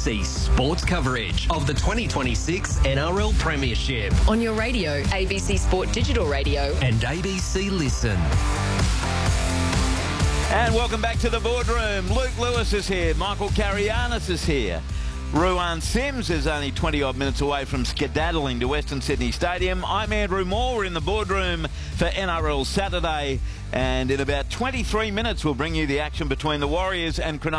ABC Sports coverage of the 2026 NRL Premiership On your radio, ABC Sport Digital Radio. and ABC Listen. And welcome back to the boardroom. Luke Lewis is here. Michael Carianis is here. Ruan Sims is only 20-odd minutes away from skedaddling to Western Sydney Stadium. I'm Andrew Moore. We're in the boardroom for NRL Saturday. And in about 23 minutes, we'll bring you the action between the Warriors and Cronulla.